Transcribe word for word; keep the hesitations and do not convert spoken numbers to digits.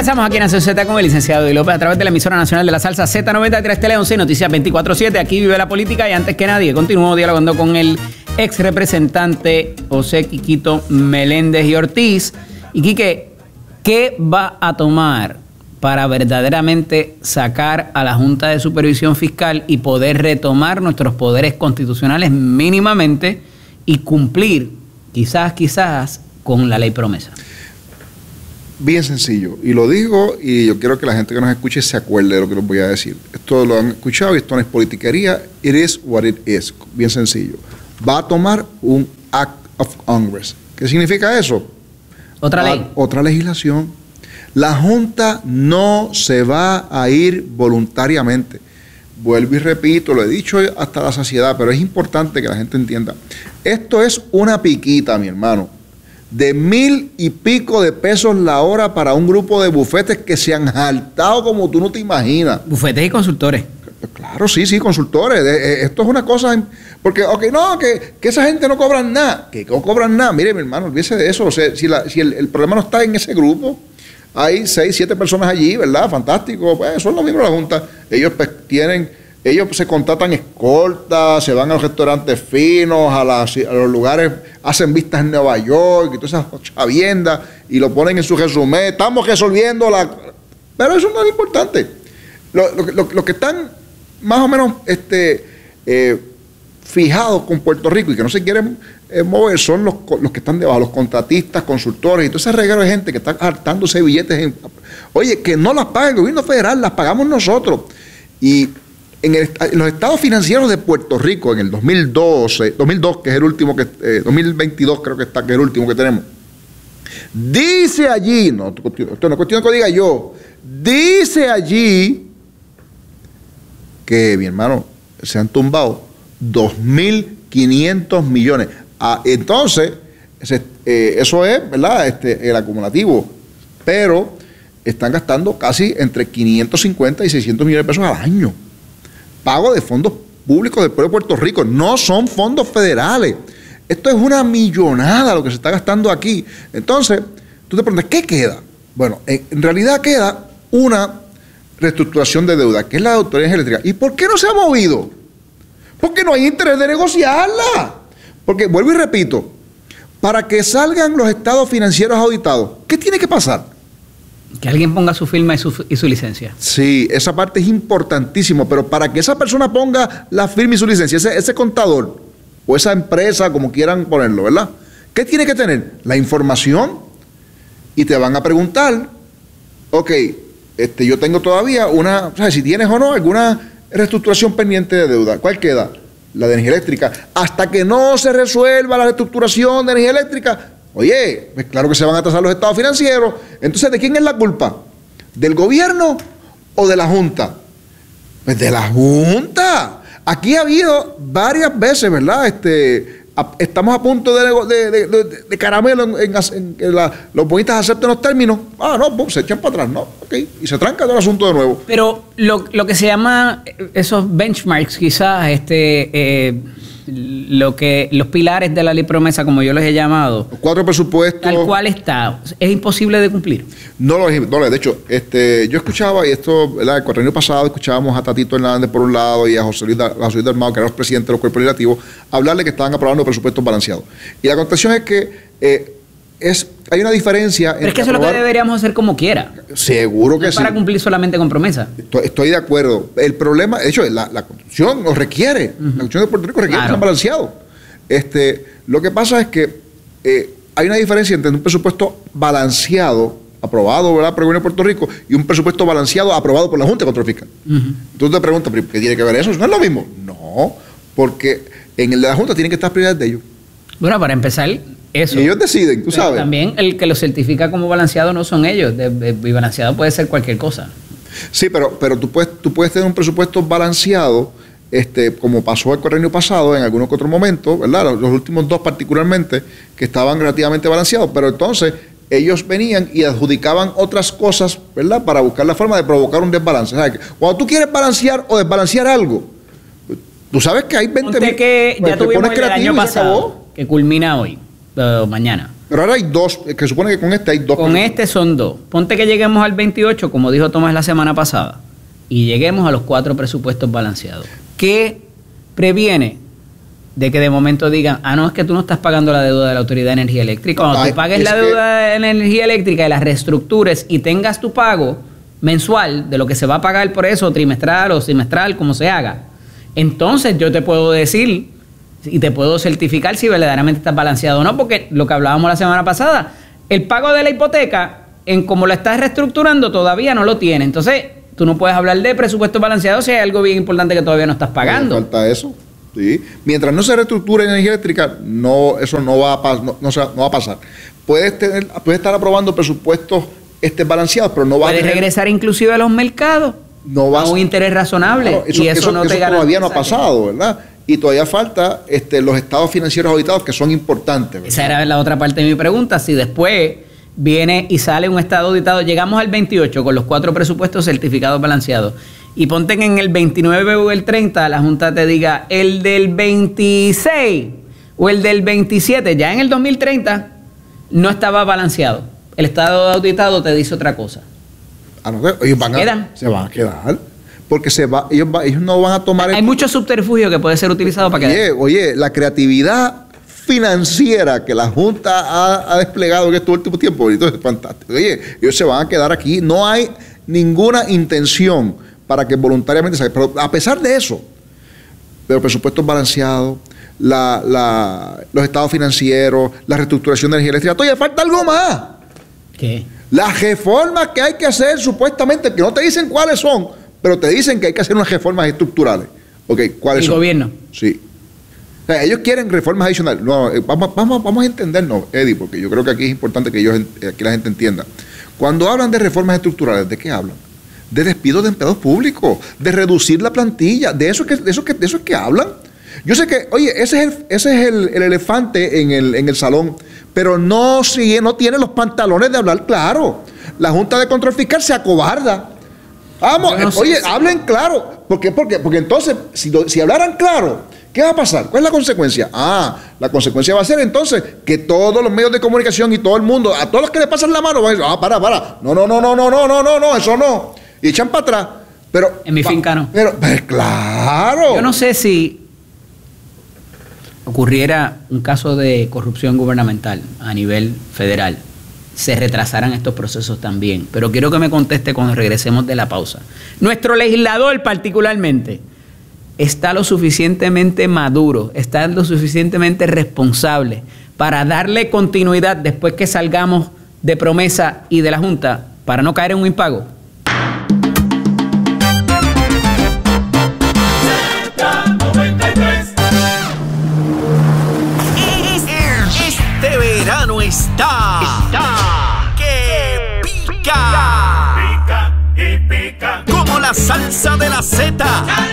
Regresamos aquí en Nación Z con el licenciado Eddie López a través de la emisora nacional de la salsa Z noventa y tres Tele once, Noticias veinticuatro siete. Aquí vive la política y antes que nadie continúo dialogando con el ex representante José Quiquito Meléndez y Ortiz. Y Quique, ¿qué va a tomar para verdaderamente sacar a la Junta de Supervisión Fiscal y poder retomar nuestros poderes constitucionales mínimamente y cumplir, quizás, quizás, con la ley promesa? Bien sencillo, y lo digo y yo quiero que la gente que nos escuche se acuerde de lo que les voy a decir. Esto lo han escuchado y esto no es politiquería. It is what it is. Bien sencillo. Va a tomar un Act of Congress. ¿Qué significa eso? Otra ley. A, otra legislación. La Junta no se va a ir voluntariamente. Vuelvo y repito, lo he dicho hasta la saciedad, pero es importante que la gente entienda. Esto es una piquita, mi hermano, de mil y pico de pesos la hora para un grupo de bufetes que se han jaltado como tú no te imaginas. Bufetes y consultores. Claro, sí, sí, consultores. Esto es una cosa, porque, ok, no, que, que esa gente no cobran nada, que no cobran nada. Mire, mi hermano, olvídese de eso. O sea, si, la, si el, el problema no está en ese grupo, hay seis, siete personas allí, ¿verdad? Fantástico. Pues son los miembros de la Junta. Ellos pues, tienen, ellos se contratan escoltas, se van a los restaurantes finos, a, las, a los lugares, hacen vistas en Nueva York y todas esas chaviendas y lo ponen en su resumen. Estamos resolviendo la... Pero eso no es importante. Lo, lo, lo, lo que están más o menos este, eh, fijados con Puerto Rico y que no se quieren eh, mover son los, los que están debajo, los contratistas, consultores y todo ese reguero de gente que está hartándose billetes. En, oye, que no las paga el gobierno federal, las pagamos nosotros. Y en, el, en los estados financieros de Puerto Rico, en el dos mil doce, dos mil dos, que es el último, que eh, dos mil veintidós creo que está, que es el último que tenemos, dice allí, no, esto no es cuestión de que diga yo, dice allí que, mi hermano, se han tumbado dos mil quinientos millones. Ah, entonces, ese, eh, eso es, ¿verdad?, este, el acumulativo. Pero están gastando casi entre quinientos cincuenta y seiscientos millones de pesos al año. Pago de fondos públicos del pueblo de Puerto Rico. No son fondos federales. Esto es una millonada lo que se está gastando aquí. Entonces, tú te preguntas, ¿qué queda? Bueno, en realidad queda una reestructuración de deuda, que es la de Autoridad Eléctrica. ¿Y por qué no se ha movido? Porque no hay interés de negociarla. Porque, vuelvo y repito, para que salgan los estados financieros auditados, ¿qué tiene que pasar? Que alguien ponga su firma y su, y su licencia. Sí, esa parte es importantísimo, pero para que esa persona ponga la firma y su licencia, ese, ese contador o esa empresa, como quieran ponerlo, ¿verdad? ¿Qué tiene que tener? La información, y te van a preguntar, ok, Este, yo tengo todavía una, o sea, si tienes o no alguna reestructuración pendiente de deuda. ¿Cuál queda? La de energía eléctrica. Hasta que no se resuelva la reestructuración de energía eléctrica, oye, pues claro que se van a atrasar los estados financieros. Entonces, ¿de quién es la culpa? ¿Del gobierno o de la Junta? Pues de la Junta. Aquí ha habido varias veces, ¿verdad? Este... Estamos a punto de, de, de, de, de caramelo en, en, en que la, los bonistas acepten los términos. Ah, no, boom, se echan para atrás, ¿no? Ok, y se tranca todo el asunto de nuevo. Pero lo, lo que se llama esos benchmarks, quizás, este, eh, lo que los pilares de la ley promesa, como yo les he llamado. Los cuatro presupuestos. Tal cual está. ¿Es imposible de cumplir? No lo es. No lo es. De hecho, este, yo escuchaba, y esto, ¿verdad? El cuatrienio pasado escuchábamos a Tatito Hernández por un lado y a José Luis, a José Luis Dalmau, que era los presidentes de los cuerpos legislativos, hablarle que estaban aprobando presupuestos balanceados. Y la contestación es que eh, es, hay una diferencia. Pero es que eso aprobar, es lo que deberíamos hacer como quiera. Seguro que no sí. Para cumplir solamente con promesa. Estoy, estoy de acuerdo. El problema, de hecho, la, la Constitución lo requiere. Uh-huh. La Constitución de Puerto Rico requiere claro. que sean balanceados. Este, lo que pasa es que eh, hay una diferencia entre un presupuesto balanceado, aprobado, ¿verdad?, por el gobierno de Puerto Rico, y un presupuesto balanceado aprobado por la Junta de Control Fiscal. Uh-huh. Entonces te preguntas, ¿qué tiene que ver eso? ¿No es lo mismo? No, porque en el de la Junta tienen que estar prioridades de ellos. Bueno, para empezar, eso. Y ellos deciden, tú sabes. También el que lo certifica como balanceado no son ellos. De, de, de balanceado puede ser cualquier cosa. Sí, pero, pero tú, puedes, tú puedes tener un presupuesto balanceado, este, como pasó el cuatrienio pasado en algunos otros momentos, ¿verdad? Los, los últimos dos particularmente, que estaban relativamente balanceados, pero entonces ellos venían y adjudicaban otras cosas, ¿verdad?, para buscar la forma de provocar un desbalance. O sea, cuando tú quieres balancear o desbalancear algo, tú sabes que hay veinte mil... que ya pues, tuvimos el año pasado, que culmina hoy, uh, mañana. Pero ahora hay dos, que supone que con este hay dos. Con este son dos. Ponte que lleguemos al veintiocho, como dijo Tomás la semana pasada, y lleguemos a los cuatro presupuestos balanceados. ¿Qué previene de que de momento digan, ah, no, es que tú no estás pagando la deuda de la Autoridad de Energía Eléctrica? Cuando Ay, tú pagues la deuda de la energía eléctrica y la reestructures y tengas tu pago mensual de lo que se va a pagar por eso, trimestral o semestral, como se haga, entonces yo te puedo decir y te puedo certificar si verdaderamente estás balanceado o no, porque lo que hablábamos la semana pasada, el pago de la hipoteca, en como lo estás reestructurando, todavía no lo tiene. Entonces, tú no puedes hablar de presupuesto balanceado si hay algo bien importante que todavía no estás pagando. No falta eso. Sí. Mientras no se reestructure energía eléctrica, no, eso no va a, no, no, no va a pasar. Puedes, tener, puedes estar aprobando presupuestos este, balanceados, pero no va puedes a tener, regresar inclusive a los mercados no vas, a un interés razonable. Claro, eso, y eso, eso no te eso todavía no ha que... pasado, ¿verdad? Y todavía falta este, los estados financieros auditados que son importantes, ¿verdad? Esa era la otra parte de mi pregunta. Si después viene y sale un estado auditado, llegamos al veintiocho con los cuatro presupuestos certificados balanceados, y ponte que en el veintinueve o el treinta la Junta te diga el del veintiséis o el del veintisiete, ya en el dos mil treinta no estaba balanceado. El estado auditado te dice otra cosa. A no ser, ellos van ¿Se a, quedan? se van a quedar. Porque se va, ellos, va, ellos no van a tomar... Hay el, mucho subterfugio que puede ser utilizado para oye, que... Oye, la creatividad financiera que la Junta ha, ha desplegado en estos últimos tiempos, esto es fantástico. Oye, ellos se van a quedar aquí. No hay ninguna intención para que voluntariamente se... Pero a pesar de eso, de los presupuestos balanceados, la, la, los estados financieros, la reestructuración de energía eléctrica, todavía falta algo más. ¿Qué? Las reformas que hay que hacer supuestamente, que no te dicen cuáles son, pero te dicen que hay que hacer unas reformas estructurales. Okay, ¿cuáles ¿El son? gobierno? Sí. O sea, ellos quieren reformas adicionales. No, eh, vamos, vamos, vamos a entendernos, Eddie, porque yo creo que aquí es importante que ellos, aquí la gente entienda. Cuando hablan de reformas estructurales, ¿de qué hablan? De despido de empleados públicos, de reducir la plantilla, de eso que, de eso que, de eso es que hablan. Yo sé que, oye, ese es el, ese es el, el elefante en el, en el salón, pero no sigue, no tiene los pantalones de hablar claro. La Junta de Control Fiscal se acobarda. Vamos, no oye, sé, hablen sí. claro. ¿Por qué? Porque, porque entonces, si, lo, si hablaran claro, ¿qué va a pasar? ¿Cuál es la consecuencia? Ah, la consecuencia va a ser entonces que todos los medios de comunicación y todo el mundo, a todos los que le pasan la mano, van a decir, ah, para, para, no, no, no, no, no, no, no, no, no, eso no. Y echan para atrás. Pero, en mi finca no. Pero, pues claro. Yo no sé si ocurriera un caso de corrupción gubernamental a nivel federal, se retrasarán estos procesos también. Pero quiero que me conteste cuando regresemos de la pausa. Nuestro legislador particularmente está lo suficientemente maduro, está lo suficientemente responsable para darle continuidad después que salgamos de promesa y de la Junta para no caer en un impago. Este verano está, está que pica, pica y pica como la salsa de la Z.